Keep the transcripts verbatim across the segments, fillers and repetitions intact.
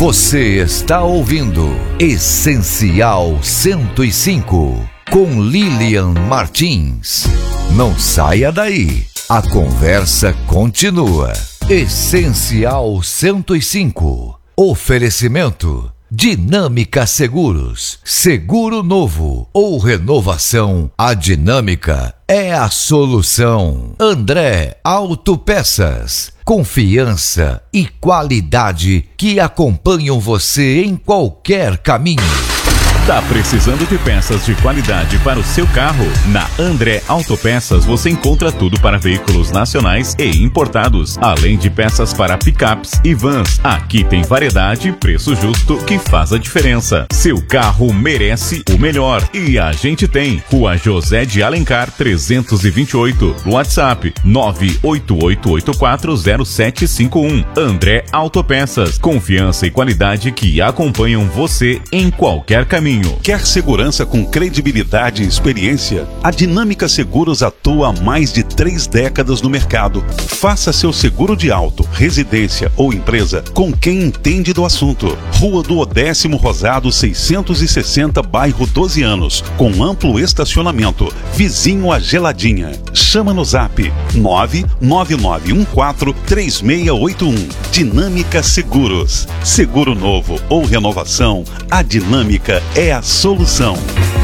Você está ouvindo Essencial cento e cinco, com Lilian Martins. Não saia daí, a conversa continua. Essencial cento e cinco, oferecimento Dinâmica Seguros, seguro novo ou renovação, a Dinâmica é a solução. André Autopeças, confiança e qualidade que acompanham você em qualquer caminho. Tá precisando de peças de qualidade para o seu carro? Na André Autopeças você encontra tudo para veículos nacionais e importados, além de peças para picapes e vans. Aqui tem variedade e preço justo que faz a diferença. Seu carro merece o melhor e a gente tem. Rua José de Alencar trezentos e vinte e oito, WhatsApp nove oito oito oito quatro zero sete cinco um. André Autopeças, confiança e qualidade que acompanham você em qualquer caminho. Quer segurança com credibilidade e experiência? A Dinâmica Seguros atua há mais de três décadas no mercado. Faça seu seguro de auto, residência ou empresa com quem entende do assunto. Rua do Odécimo Rosado seiscentos e sessenta, bairro doze anos, com amplo estacionamento, vizinho a Geladinha. Chama no zap nove nove nove um quatro três seis oito um. Dinâmica Seguros. Seguro novo ou renovação, a Dinâmica é a solução.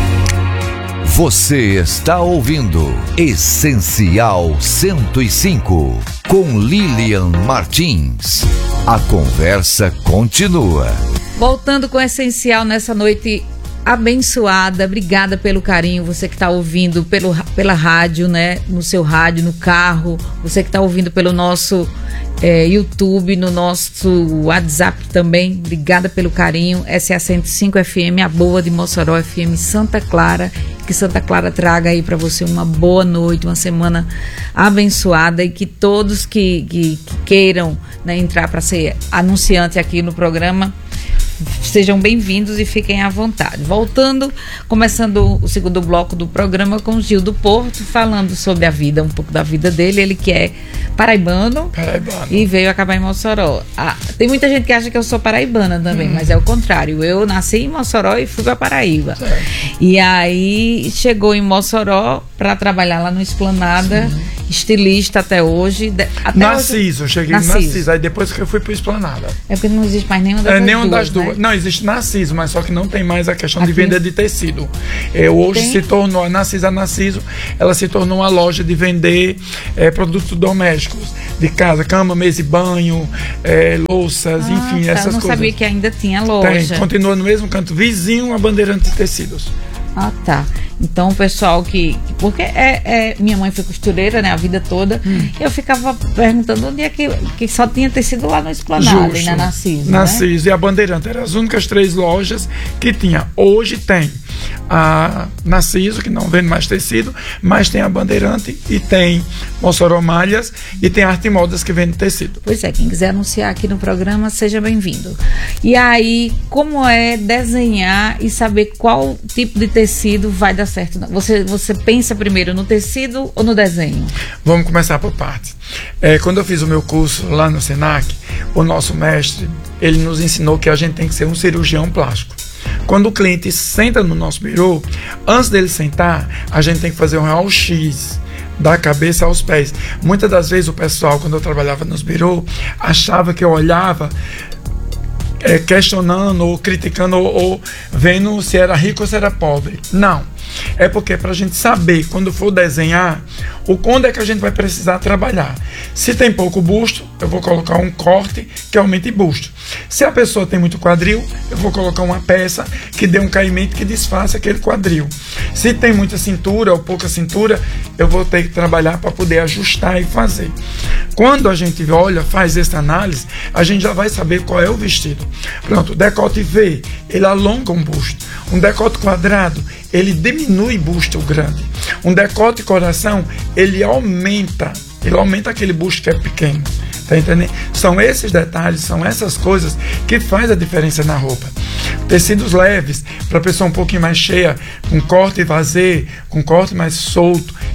Você está ouvindo Essencial cento e cinco, com Lilian Martins. A conversa continua. Voltando com o Essencial nessa noite abençoada. Obrigada pelo carinho, você que está ouvindo pelo, pela rádio, né? No seu rádio, no carro, você que está ouvindo pelo nosso é, YouTube, no nosso WhatsApp também. Obrigada pelo carinho. S A cento e cinco F M, a boa de Mossoró, F M Santa Clara. Que Santa Clara traga aí para você uma boa noite, uma semana abençoada, e que todos que, que, que queiram, né, entrar para ser anunciante aqui no programa sejam bem-vindos e fiquem à vontade. Voltando, começando o segundo bloco do programa com o Gil do Porto, falando sobre a vida, um pouco da vida dele. Ele que é paraibano, paraibano. E veio acabar em Mossoró. Ah, tem muita gente que acha que eu sou paraibana também, hum. mas é o contrário. Eu nasci em Mossoró e fui para Paraíba. Certo. E aí chegou em Mossoró para trabalhar lá no Esplanada, sim, estilista até hoje. Até Narciso, hoje, eu cheguei Narciso. em Narciso, aí depois que eu fui para o Esplanada. É porque não existe mais nenhuma das, é, das nenhuma duas, das duas. Né? Não, existe Narciso, mas só que não tem mais a questão Aqui. de venda de tecido. É, hoje tem? se tornou, a Narciso, a Narciso, ela se tornou uma loja de vender é, produtos domésticos, de casa, cama, mesa e banho, é, louças, ah, enfim, tá, essas coisas. Eu não coisas. sabia que ainda tinha loja. Tem, continua no mesmo canto, vizinho a Bandeirante de Tecidos. Ah, tá. Então o pessoal que... Porque é, é, minha mãe foi costureira, né, a vida toda. Hum. Eu ficava perguntando onde é que, que só tinha tecido lá no Esplanada e na Narciso. Narciso, né? E a Bandeirante. Eram as únicas três lojas que tinha. Hoje tem a Narciso, que não vende mais tecido, mas tem a Bandeirante e tem Mossoró Malhas e tem a Arte Modas, que vende tecido. Pois é, quem quiser anunciar aqui no programa, seja bem-vindo. E aí, como é desenhar e saber qual tipo de tecido vai dar certo? Você, você pensa primeiro no tecido ou no desenho? Vamos começar por partes. É, quando eu fiz o meu curso lá no Senac, o nosso mestre, ele nos ensinou que a gente tem que ser um cirurgião plástico. Quando o cliente senta no nosso birô, antes dele sentar, a gente tem que fazer um raio-x da cabeça aos pés. Muitas das vezes o pessoal, quando eu trabalhava nos birô, achava que eu olhava é, questionando ou criticando ou, ou vendo se era rico ou se era pobre. Não. É porque para a gente saber, quando for desenhar, o quando é que a gente vai precisar trabalhar. Se tem pouco busto, eu vou colocar um corte que aumente busto. Se a pessoa tem muito quadril, eu vou colocar uma peça que dê um caimento que desfaça aquele quadril. Se tem muita cintura ou pouca cintura, eu vou ter que trabalhar para poder ajustar e fazer. Quando a gente olha, faz essa análise, a gente já vai saber qual é o vestido. Pronto, decote V, ele alonga um busto. Um decote quadrado, ele diminui busto grande. Um decote coração, ele aumenta, ele aumenta aquele busto que é pequeno. Tá entendendo? São esses detalhes, são essas coisas que faz a diferença na roupa. Tecidos leves, para a pessoa um pouquinho mais cheia, com corte vazê, com corte mais solto,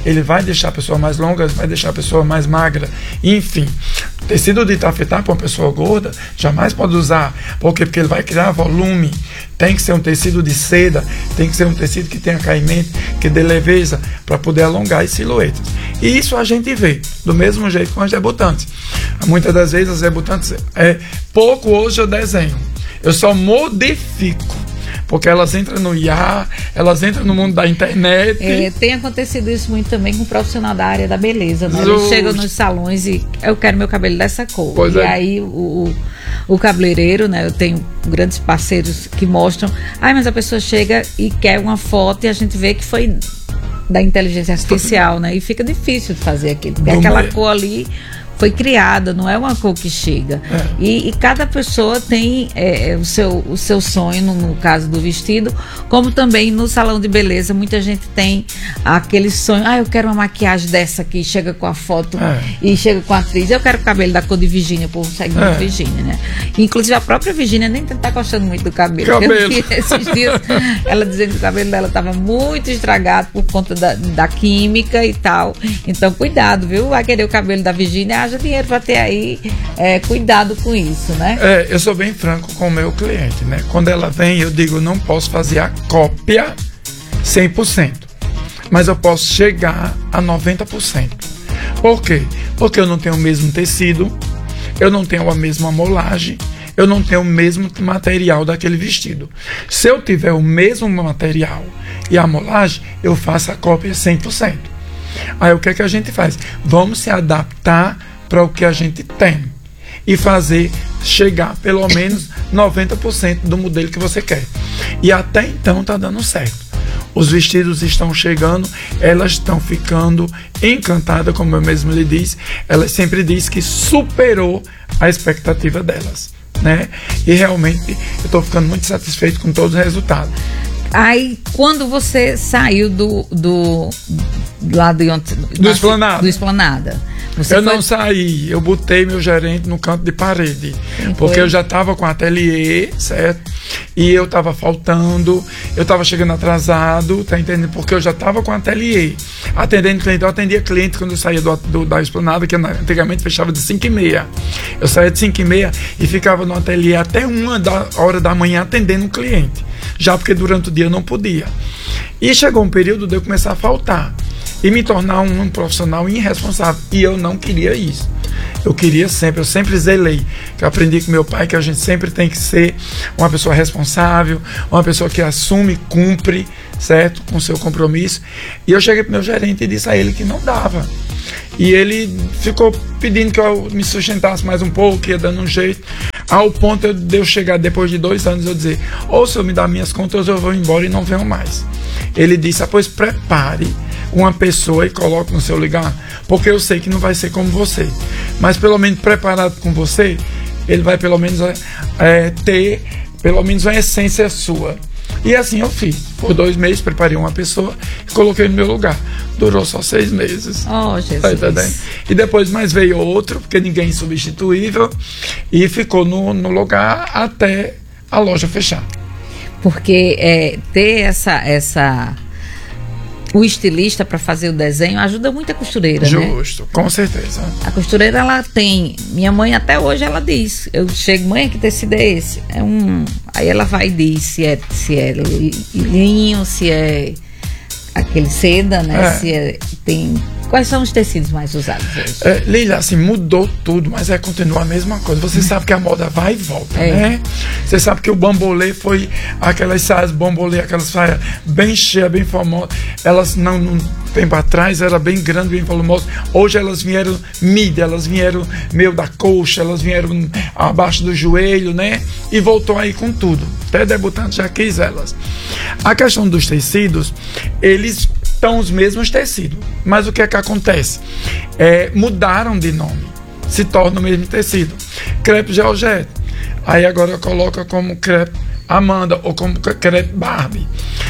ele vai deixar a pessoa mais longa, vai deixar a pessoa mais magra, enfim. Tecido de tafetá para uma pessoa gorda, jamais pode usar. Por quê? Porque ele vai criar volume. Tem que ser um tecido de seda, tem que ser um tecido que tenha caimento, que dê leveza, para poder alongar as silhuetas. E isso a gente vê, do mesmo jeito com as debutantes. Muitas das vezes as debutantes, é, pouco hoje eu desenho, eu só modifico. Porque elas entram no I A, elas entram no mundo da internet. É, tem acontecido isso muito também com o profissional da área da beleza, né? Eles chegam nos salões e eu quero meu cabelo dessa cor. Pois e é. aí o, o, o cabeleireiro, né? Eu tenho grandes parceiros que mostram. Ai, mas a pessoa chega e quer uma foto e a gente vê que foi da inteligência artificial, né? E fica difícil de fazer aquilo. Porque aquela cor ali foi criada, não é uma cor que chega. É. E, e cada pessoa tem é, o, seu, o seu sonho, no, no caso do vestido, como também no salão de beleza, muita gente tem aquele sonho, ah, eu quero uma maquiagem dessa aqui, chega com a foto é. e chega com a atriz, eu quero o cabelo da cor de Virgínia, o povo segue muito é. Virgínia, né? Inclusive a própria Virgínia nem tá gostando muito do cabelo. cabelo. Eu vi esses dias ela dizendo que o cabelo dela estava muito estragado por conta da, da química e tal. Então, cuidado, viu? Vai querer o cabelo da Virgínia, dinheiro para ter aí é, cuidado com isso, né? É, eu sou bem franco com o meu cliente, né? Quando ela vem, eu digo, não posso fazer a cópia cem por cento, mas eu posso chegar a noventa por cento. Por quê? Porque eu não tenho o mesmo tecido, eu não tenho a mesma molagem, eu não tenho o mesmo material daquele vestido. Se eu tiver o mesmo material e a molagem, eu faço a cópia cem por cento. Aí o que é que a gente faz? Vamos se adaptar para o que a gente tem e fazer chegar pelo menos noventa por cento do modelo que você quer. E até então está dando certo. Os vestidos estão chegando, elas estão ficando encantadas, como eu mesmo lhe disse. Ela sempre diz que superou a expectativa delas, né? E realmente eu estou ficando muito satisfeito com todos os resultados. Aí, quando você saiu do, do lá de onde, do Esplanada, do Esplanada você eu foi... não saí, eu botei meu gerente no canto de parede. Sim, porque foi? Eu já estava com ateliê, certo? E eu estava faltando, eu estava chegando atrasado, tá entendendo? Porque eu já estava com ateliê, atendendo cliente. Eu atendia cliente quando eu saía do, do, da Esplanada, que antigamente fechava de cinco e meia. Eu saía de cinco e meia e ficava no ateliê até uma da hora da manhã atendendo um cliente. Já porque durante o dia eu não podia. E chegou um período de eu começar a faltar e me tornar um, um profissional irresponsável. E eu não queria isso. Eu queria sempre, eu sempre zelei, que eu aprendi com meu pai que a gente sempre tem que ser uma pessoa responsável, uma pessoa que assume, cumpre, certo? Com seu compromisso. E eu cheguei pro meu gerente e disse a ele que não dava. E ele ficou pedindo que eu me sustentasse mais um pouco, que ia dando um jeito, ao ponto de eu chegar depois de dois anos eu dizer, ou se eu me dar minhas contas eu vou embora e não venho mais. Ele disse, ah, pois prepare uma pessoa e coloque no seu lugar, porque eu sei que não vai ser como você, mas pelo menos preparado com você, ele vai pelo menos é, ter pelo menos uma essência sua. E assim eu fiz. Por dois meses preparei uma pessoa e coloquei no meu lugar. Durou só seis meses. Oh, Jesus. Tá entendendo? E depois mais veio outro, porque ninguém é insubstituível, e ficou no, no lugar até a loja fechar. Porque é, ter essa, essa... o estilista para fazer o desenho ajuda muito a costureira, Justo, né? Justo, com certeza. A costureira, ela tem... Minha mãe até hoje, ela diz... Eu chego, mãe, que tecido é esse? É um... Aí ela vai e diz se é, se é linho, se é aquele seda, né? É. Se é... Tem... Quais são os tecidos mais usados hoje? É, Lília, assim, mudou tudo, mas é continua a mesma coisa. Você sabe que a moda vai e volta, é. né? Você sabe que o bambolê foi aquelas saias bambolê, aquelas saias bem cheias, bem famosas. Elas não, não tempo atrás era bem grande, bem formosas. Hoje elas vieram mid, elas vieram meio da coxa, elas vieram abaixo do joelho, né? E voltou aí com tudo. Até debutante já quis elas. A questão dos tecidos, eles estão os mesmos tecidos, mas o que é que acontece? É, mudaram de nome, se torna o mesmo tecido. Crepe Georgette, aí agora coloca como crepe Amanda ou como crepe Barbie.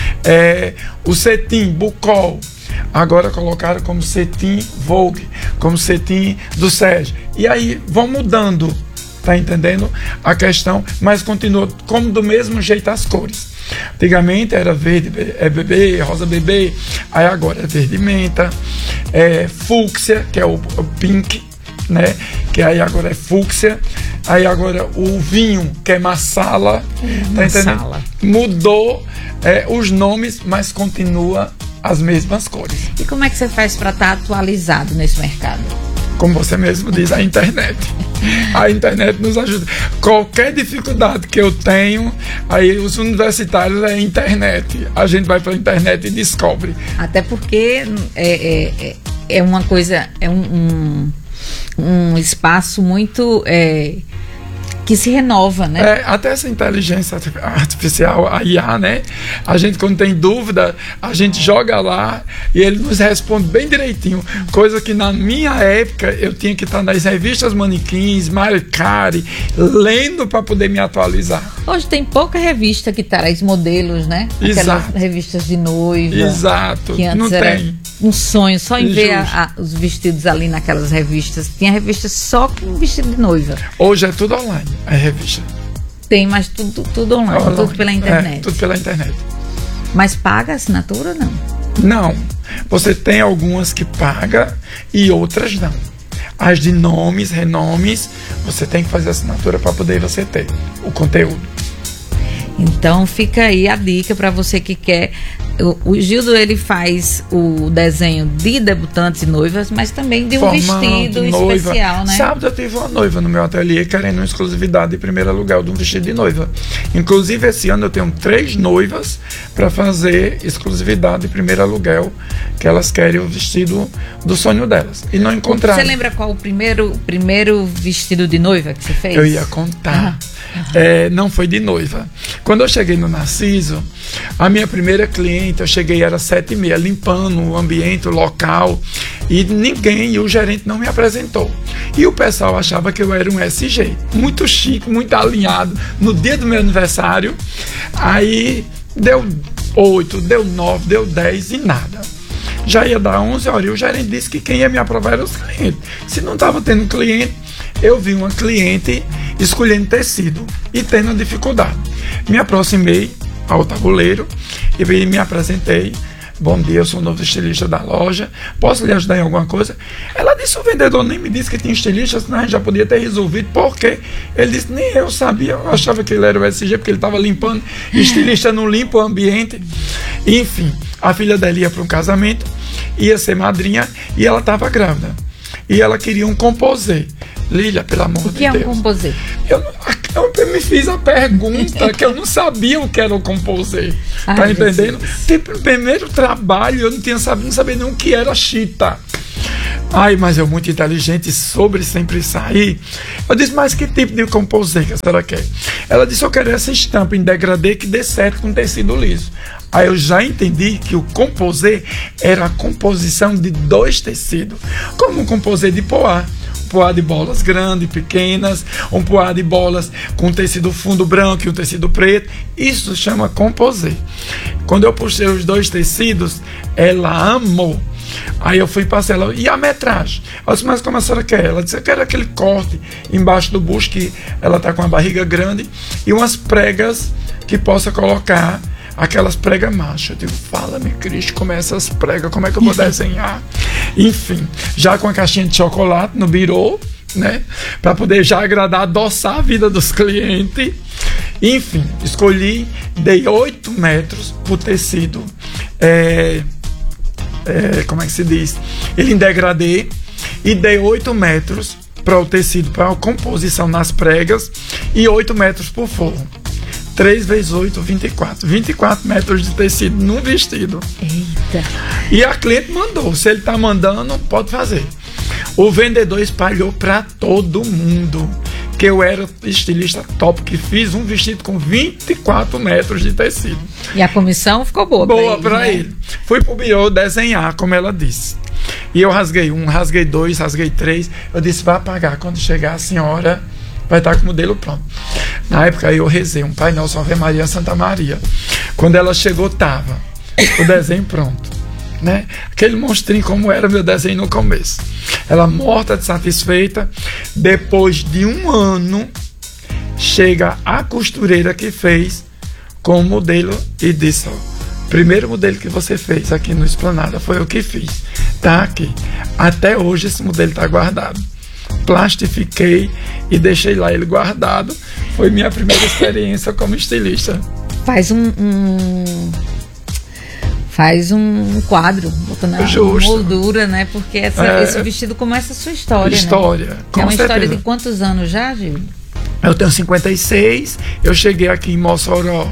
É, o cetim Bucol, agora colocaram como cetim Vogue, como cetim do Sérgio. E aí vão mudando, tá entendendo a questão, mas continua como do mesmo jeito as cores. Antigamente era verde é bebê, rosa bebê, aí agora é verde menta, é fúcsia, que é o, o pink, né? Que aí agora é fúcsia. Aí agora o vinho, que é marsala, tá entendendo? Mudou é, os nomes, mas continua as mesmas cores. E como é que você faz para estar atualizado nesse mercado? Como você mesmo diz, a internet. A internet nos ajuda. Qualquer dificuldade que eu tenho, aí os universitários é a internet. A gente vai para a internet e descobre. Até porque é, é, é uma coisa, é um, um, um espaço muito... É, que se renova, né? É, até essa inteligência artificial, a I A, né? A gente, quando tem dúvida, a gente joga lá e ele nos responde bem direitinho. Coisa que na minha época eu tinha que estar nas revistas Manequins, Maricari, lendo para poder me atualizar. Hoje tem pouca revista que traz modelos, né? Aquelas Exato. Revistas de noiva. Exato. Que antes não era tem. Um sonho, só em Justo. ver a, a, os vestidos ali naquelas revistas. Tinha revista só com vestido de noiva. Hoje é tudo online, a revista. Tem, mas tudo, tudo online, online, tudo pela internet. É, tudo pela internet. Mas paga a assinatura ou não? Não. Você tem algumas que paga e outras não. As de nomes, renomes, você tem que fazer assinatura para poder você ter o conteúdo. Então fica aí a dica para você que quer. O, o Gildo, ele faz o desenho de debutantes e noivas, mas também de um Formando, vestido noiva. Especial, né? Sábado eu tive uma noiva no meu ateliê querendo uma exclusividade de primeiro lugar de um vestido de noiva. Inclusive esse ano eu tenho três noivas para fazer exclusividade de primeiro aluguel, que elas querem o vestido do sonho delas e não encontraram. Você lembra qual o primeiro, primeiro vestido de noiva que você fez? Eu ia contar. Uhum. É, não foi de noiva. Quando eu cheguei no Narciso, a minha primeira cliente, eu cheguei, era sete e meia, limpando o ambiente, o local, e ninguém, e o gerente não me apresentou. E o pessoal achava que eu era um S G, muito chique, muito alinhado, no dia do meu aniversário. Aí deu oito, deu nove, deu dez e nada. Já ia dar onze horas, e o gerente disse que quem ia me aprovar era os clientes. Se não estava tendo cliente, eu vi uma cliente escolhendo tecido e tendo dificuldade. Me aproximei ao tabuleiro e me apresentei. Bom dia, eu sou o novo estilista da loja. Posso lhe ajudar em alguma coisa? Ela disse, o vendedor nem me disse que tinha estilista, senão a gente já podia ter resolvido. Por quê? Ele disse, nem eu sabia. Eu achava que ele era o S G porque ele estava limpando. Estilista não limpa o ambiente. Enfim, a filha dela ia para um casamento, ia ser madrinha e ela estava grávida. E ela queria um composê. Lília, pelo amor de Deus. O que é um composê? Eu, eu me fiz a pergunta que eu não sabia o que era o composê. Ai, tá entendendo? Jesus. Tipo, primeiro trabalho, eu não tinha sabido, não sabia nem o que era chita. Ai, mas eu muito inteligente sobre sempre sair. Eu disse, mas que tipo de composê que a senhora quer? Ela disse, eu quero essa estampa em degradê que dê certo com tecido liso. Aí eu já entendi que o composê era a composição de dois tecidos, como um composê de poá. Poá de bolas grandes, pequenas, um poá de bolas com tecido fundo branco e um tecido preto. Isso chama composê. Quando eu puxei os dois tecidos, ela amou. Aí eu fui para ela, e a metragem? Eu disse, mas como a senhora quer? Ela disse, eu quero aquele corte embaixo do busto, que ela está com a barriga grande, e umas pregas que possa colocar, aquelas pregas machas. Eu digo, fala-me, Cristo, como é essas pregas, como é que eu vou desenhar? Enfim, já com a caixinha de chocolate no birô, né? Para poder já agradar, adoçar a vida dos clientes. Enfim, escolhi, dei oito metros pro tecido. É, é, como é que se diz? Ele em degradê, e dei oito metros para o tecido, para a composição nas pregas, e oito metros por forro. três vezes oito, vinte e quatro. vinte e quatro metros de tecido num vestido. Eita. E a cliente mandou. Se ele tá mandando, pode fazer. O vendedor espalhou para todo mundo que eu era estilista top, que fiz um vestido com vinte e quatro metros de tecido. E a comissão ficou boa Boa para para ele, ele. Fui pro birô desenhar, como ela disse. E eu rasguei um, rasguei dois, rasguei três. Eu disse, vai pagar quando chegar a senhora, vai estar com o modelo pronto. Na época eu rezei um Pai Nosso, Ave Maria, Santa Maria. Quando ela chegou, tava o desenho pronto, né? Aquele monstrinho como era meu desenho no começo. Ela morta de satisfeita. Depois de um ano, chega a costureira que fez com o modelo e disse: ó, primeiro modelo que você fez aqui no Esplanada foi eu que fiz, tá aqui. Até hoje esse modelo tá guardado. Plastifiquei e deixei lá ele guardado. Foi minha primeira experiência como estilista. Faz um, um faz um quadro, botando a moldura, né? Porque essa, é, esse vestido começa a sua história, história, né? Com é uma certeza. História de quantos anos já, Gil? Eu tenho cinquenta e seis, eu cheguei aqui em Mossoró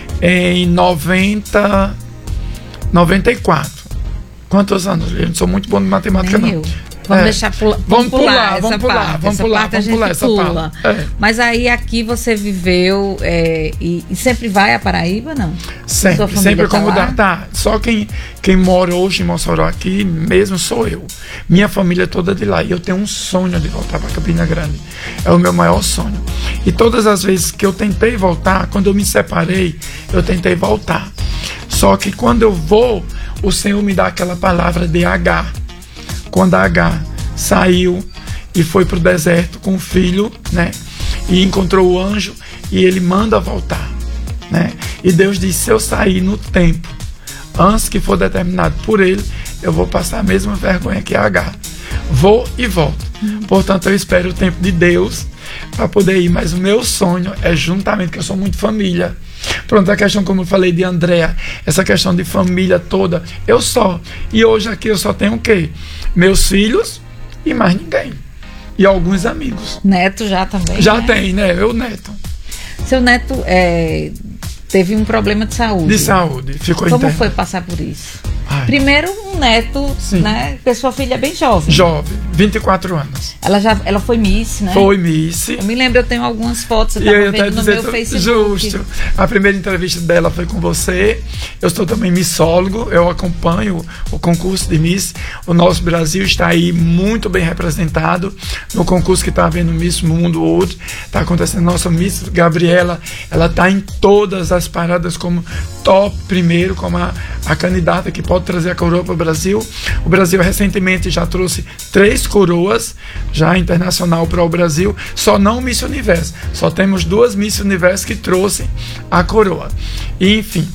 em noventa, noventa e quatro. Quantos anos? Eu não sou muito bom de matemática, Nem não. Eu. Vamos é. deixar pula, vamos, vamos pular, pular essa vamos pular, parte. vamos essa pular, parte vamos pular essa pula. É. Mas aí aqui você viveu é, e, e sempre vai a Paraíba, não? Sempre, sempre como dá. Tá. Só quem, quem mora hoje em Mossoró aqui mesmo sou eu. Minha família é toda de lá. E eu tenho um sonho de voltar para Campina Grande. É o meu maior sonho. E todas as vezes que eu tentei voltar, quando eu me separei, eu tentei voltar. Só que quando eu vou, o Senhor me dá aquela palavra de H. Quando a H saiu e foi para o deserto com o filho, né? E encontrou o anjo e ele manda voltar, né? E Deus disse: se eu sair no tempo antes que for determinado por ele, eu vou passar a mesma vergonha que a H. Vou e volto. Hum. Portanto, eu espero o tempo de Deus para poder ir. Mas o meu sonho é juntamente, que eu sou muito família. Pronto, a questão, como eu falei de Andréa, essa questão de família toda, eu só. E hoje aqui eu só tenho o quê? Meus filhos e mais ninguém. E alguns amigos. Neto já também? Já né? tem, né? Eu, neto. Seu neto é, teve um problema de saúde. De saúde. Ficou Como interno. foi passar por isso? Ai. Primeiro, um neto, Sim. né? Porque sua filha é bem jovem. Jovem, vinte e quatro anos. Ela já ela foi Miss, né? Foi Miss. Eu me lembro, eu tenho algumas fotos, eu E tava eu vendo no dizer, meu Facebook. Justo. A primeira entrevista dela foi com você. Eu sou também missólogo, eu acompanho o concurso de Miss. O nosso Brasil está aí muito bem representado no concurso que está havendo Miss Mundo hoje. Está acontecendo. Nossa Miss Gabriela, ela está em todas as paradas como top primeiro, como a, a candidata que pode trazer a coroa para o Brasil. O Brasil recentemente já trouxe três coroas já internacional para o Brasil, só não Miss Universo. Só temos duas Miss Universo que trouxem a coroa. E, enfim,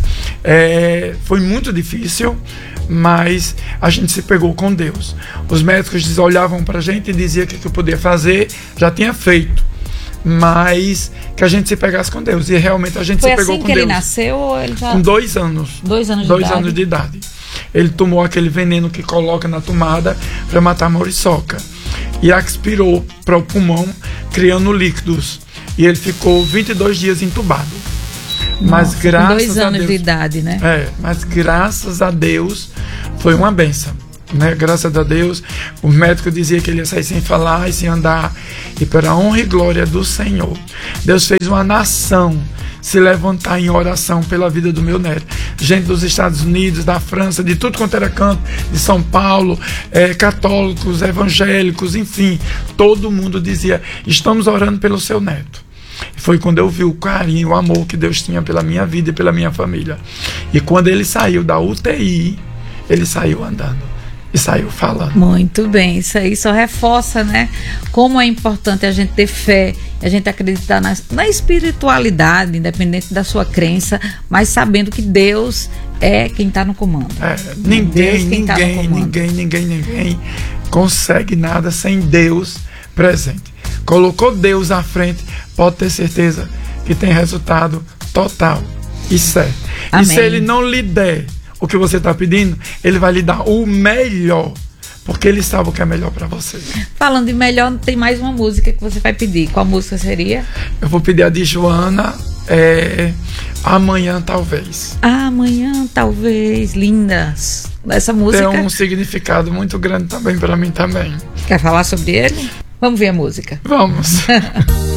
é, foi muito difícil, mas a gente se pegou com Deus. Os médicos olhavam para a gente e diziam o que, que eu podia fazer, já tinha feito. Mas que a gente se pegasse com Deus. E realmente a gente Foi se pegou assim com que Deus. ele nasceu ou ele já... Com dois anos. Dois anos de dois idade. anos de idade. Ele tomou aquele veneno que coloca na tomada para matar a muriçoca. E aspirou para o pulmão, criando líquidos. E ele ficou vinte e dois dias entubado. Mas Nossa, graças com dois anos a Deus, de idade, né? É, mas graças a Deus foi uma bênção. Né? Graças a Deus, o médico dizia que ele ia sair sem falar e sem andar, e pela honra e glória do Senhor, Deus fez uma nação se levantar em oração pela vida do meu neto. Gente dos Estados Unidos, da França, de tudo quanto era canto, de São Paulo, é, católicos, evangélicos, enfim, todo mundo dizia: estamos orando pelo seu neto. Foi quando eu vi o carinho, o amor que Deus tinha pela minha vida e pela minha família. E quando ele saiu da U T I, ele saiu andando e saiu falando. Muito bem, isso aí só reforça, né? Como é importante a gente ter fé, a gente acreditar na, na espiritualidade, independente da sua crença, mas sabendo que Deus é quem está no comando. É, ninguém, ninguém, tá ninguém, ninguém, ninguém consegue nada sem Deus presente. Colocou Deus à frente, pode ter certeza que tem resultado total e certo. Amém. E se ele não lhe der o que você está pedindo, ele vai lhe dar o melhor, porque ele sabe o que é melhor para você. Falando de melhor, tem mais uma música que você vai pedir. Qual música seria? Eu vou pedir a de Joana, é, Amanhã Talvez. Amanhã Talvez, lindas. Essa música tem um significado muito grande também para mim também. Quer falar sobre ele? Vamos ver a música. Vamos.